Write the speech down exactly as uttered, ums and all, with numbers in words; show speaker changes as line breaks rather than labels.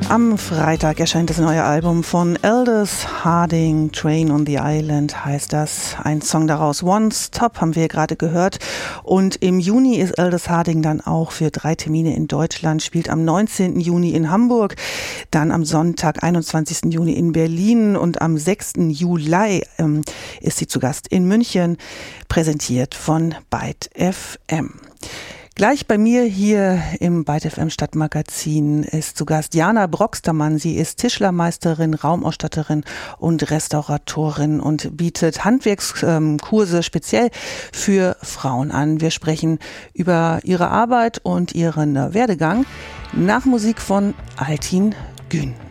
Am Freitag erscheint das neue Album von Aldous Harding, Train on the Island heißt das. Ein Song daraus, One Stop, haben wir gerade gehört. Und im Juni ist Aldous Harding dann auch für drei Termine in Deutschland, spielt am neunzehnten Juni in Hamburg, dann am Sonntag, einundzwanzigsten Juni in Berlin und am sechsten Juli ähm, ist sie zu Gast in München, präsentiert von Byte F M. Gleich bei mir hier im Byte F M Stadtmagazin ist zu Gast Jana Broxtermann. Sie ist Tischlermeisterin, Raumausstatterin und Restauratorin und bietet Handwerkskurse speziell für Frauen an. Wir sprechen über ihre Arbeit und ihren Werdegang nach Musik von Altin Gün.